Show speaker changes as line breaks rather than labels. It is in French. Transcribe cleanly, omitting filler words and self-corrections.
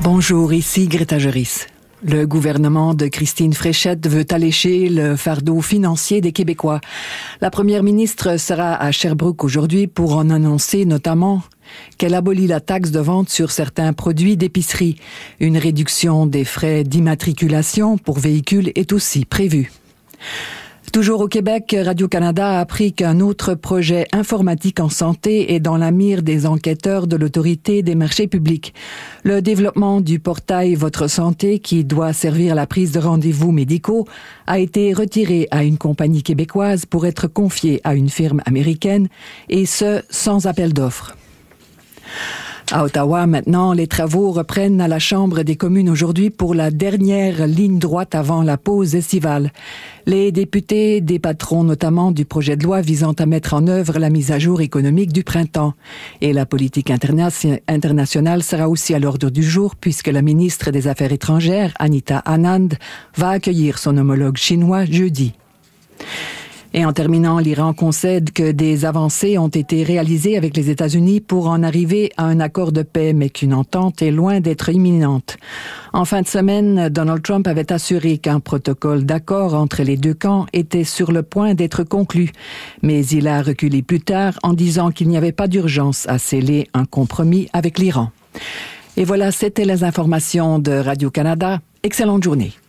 Bonjour, ici Greta Joris. Le gouvernement de Christine Fréchette veut alléger le fardeau financier des Québécois. La première ministre sera à Sherbrooke aujourd'hui pour en annoncer notamment qu'elle abolit la taxe de vente sur certains produits d'épicerie. Une réduction des frais d'immatriculation pour véhicules est aussi prévue. Toujours au Québec, Radio-Canada a appris qu'un autre projet informatique en santé est dans la mire des enquêteurs de l'Autorité des marchés publics. Le développement du portail Votre Santé, qui doit servir à la prise de rendez-vous médicaux, a été retiré à une compagnie québécoise pour être confié à une firme américaine, et ce, sans appel d'offres. À Ottawa, maintenant, les travaux reprennent à la Chambre des communes aujourd'hui pour la dernière ligne droite avant la pause estivale. Les députés débattront notamment du projet de loi visant à mettre en œuvre la mise à jour économique du printemps. Et la politique internationale sera aussi à l'ordre du jour puisque la ministre des Affaires étrangères, Anita Anand, va accueillir son homologue chinois jeudi. Et en terminant, l'Iran concède que des avancées ont été réalisées avec les États-Unis pour en arriver à un accord de paix, mais qu'une entente est loin d'être imminente. En fin de semaine, Donald Trump avait assuré qu'un protocole d'accord entre les deux camps était sur le point d'être conclu. Mais il a reculé plus tard en disant qu'il n'y avait pas d'urgence à sceller un compromis avec l'Iran. Et voilà, c'était les informations de Radio-Canada. Excellente journée.